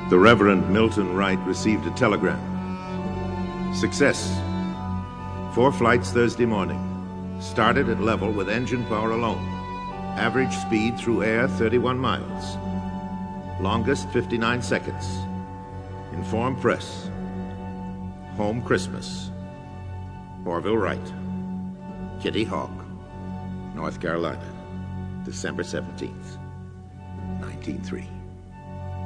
The Reverend Milton Wright received a telegram. Success. 4 flights Thursday morning. Started at level with engine power alone. Average speed through air 31 miles. Longest 59 seconds. Inform press. Home Christmas. Orville Wright. Kitty Hawk. North Carolina. December 17th, 1903.